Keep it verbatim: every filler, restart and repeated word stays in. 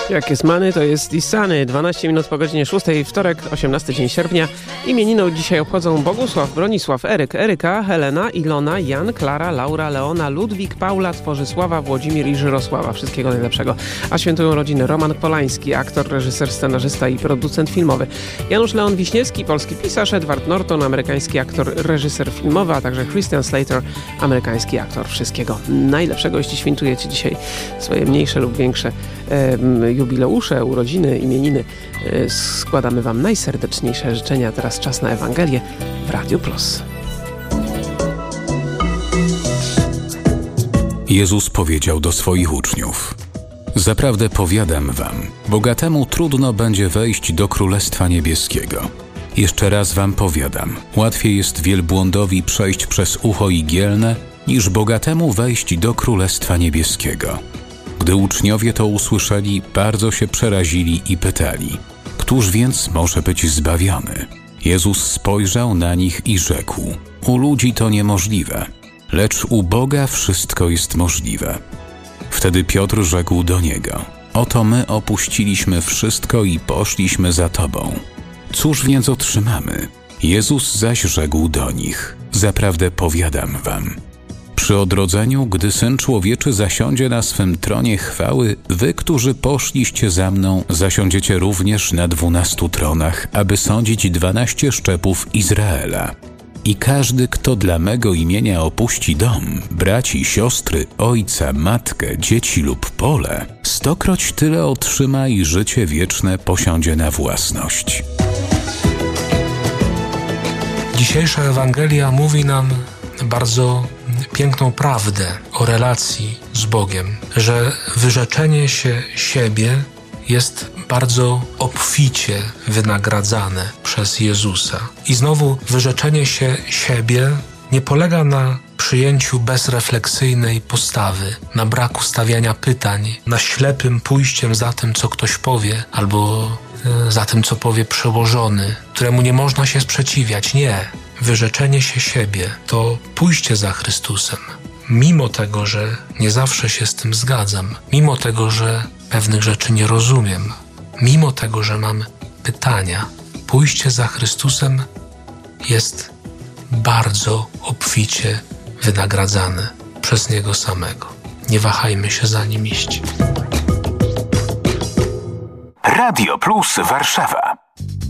Jak jest Many, to jest i Sunny. dwanaście minut po godzinie szóstej, wtorek, osiemnasty dzień sierpnia. Imieniną dzisiaj obchodzą Bogusław, Bronisław, Eryk, Eryka, Helena, Ilona, Jan, Klara, Laura, Leona, Ludwik, Paula, Tworzysława, Włodzimir i Żyrosława. Wszystkiego najlepszego. A świętują rodziny Roman Polański, aktor, reżyser, scenarzysta i producent filmowy. Janusz Leon Wiśniewski, polski pisarz, Edward Norton, amerykański aktor, reżyser filmowy, a także Christian Slater, amerykański aktor. Wszystkiego najlepszego, jeśli świętujecie dzisiaj swoje mniejsze lub większe e, jubileusze, urodziny, imieniny. E, składamy Wam najserdeczniejsze życzenia. Teraz czas na Ewangelię w Radio Plus. Jezus powiedział do swoich uczniów: zaprawdę powiadam wam, bogatemu trudno będzie wejść do Królestwa Niebieskiego. Jeszcze raz wam powiadam, łatwiej jest wielbłądowi przejść przez ucho igielne, niż bogatemu wejść do Królestwa Niebieskiego. Gdy uczniowie to usłyszeli, bardzo się przerazili i pytali: któż więc może być zbawiony? Jezus spojrzał na nich i rzekł: u ludzi to niemożliwe, lecz u Boga wszystko jest możliwe. Wtedy Piotr rzekł do Niego: oto my opuściliśmy wszystko i poszliśmy za Tobą. Cóż więc otrzymamy? Jezus zaś rzekł do nich: zaprawdę powiadam wam, przy odrodzeniu, gdy Syn Człowieczy zasiądzie na swym tronie chwały, wy, którzy poszliście za mną, zasiądziecie również na dwunastu tronach, aby sądzić dwanaście szczepów Izraela. I każdy, kto dla mego imienia opuści dom, braci, siostry, ojca, matkę, dzieci lub pole, stokroć tyle otrzyma i życie wieczne posiądzie na własność. Dzisiejsza Ewangelia mówi nam bardzo piękną prawdę o relacji z Bogiem, że wyrzeczenie się siebie jest bardzo obficie wynagradzane przez Jezusa. I znowu wyrzeczenie się siebie nie polega na przyjęciu bezrefleksyjnej postawy, na braku stawiania pytań, na ślepym pójściem za tym, co ktoś powie, albo za tym, co powie przełożony, któremu nie można się sprzeciwiać. Nie. Wyrzeczenie się siebie to pójście za Chrystusem. Mimo tego, że nie zawsze się z tym zgadzam, mimo tego, że pewnych rzeczy nie rozumiem, mimo tego, że mam pytania, pójście za Chrystusem jest bardzo obficie wynagradzane przez Niego samego. Nie wahajmy się za Nim iść. Radio Plus Warszawa.